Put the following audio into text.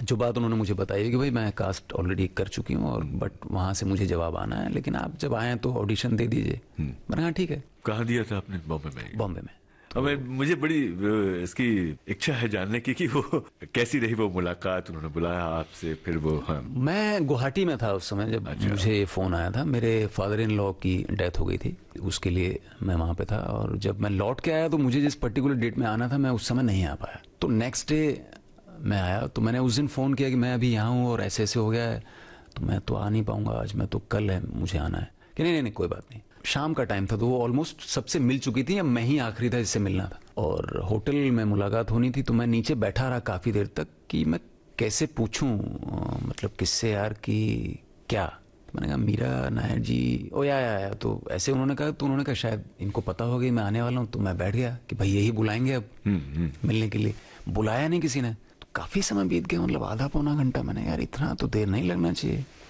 जो बात उन्होंने मुझे बताई कि भाई मैं कास्ट ऑलरेडी कर चुकी हूँ और बट वहाँ से मुझे जवाब आना है, लेकिन आप जब आए तो ऑडिशन दे दीजिए। मैंने कहा ठीक है। कहाँ दिया था आपने? बॉम्बे में? बॉम्बे में। हमें मुझे बड़ी इसकी इच्छा है जानने की कि वो कैसी रही वो मुलाकात, उन्होंने बुलाया आपसे, फिर वो? हाँ, मैं गुवाहाटी में था उस समय जब मुझे ये फोन आया था। मेरे फादर इन लॉ की डेथ हो गई थी, उसके लिए मैं वहाँ पे था। और जब मैं लौट के आया तो मुझे जिस पर्टिकुलर डेट में आना था मैं उस समय नहीं आ पाया। तो नेक्स्ट डे मैं आया तो मैंने उस दिन फ़ोन किया कि मैं अभी यहाँ हूँ और ऐसे ऐसे हो गया है तो मैं तो आ नहीं पाऊँगा आज, मैं तो कल है मुझे आना है। कि नहीं नहीं नहीं कोई बात नहीं। शाम का टाइम था तो वो ऑलमोस्ट सबसे मिल चुकी थी, या मैं ही आखिरी था जिससे मिलना था। और होटल में मुलाकात होनी थी तो मैं नीचे बैठा रहा काफ़ी देर तक कि मैं कैसे पूछूं, मतलब किससे यार कि क्या। तो मैंने कहा मीरा नायर जी, ओ या तो ऐसे उन्होंने कहा। तो उन्होंने कहा शायद इनको पता हो गई मैं आने वाला हूँ। तो मैं बैठ गया कि भाई यही बुलाएंगे अब मिलने के लिए। बुलाया नहीं किसी ने। तो काफ़ी समय बीत गया, मतलब आधा पौना घंटा। मैंने यार इतना तो देर नहीं लगना चाहिए।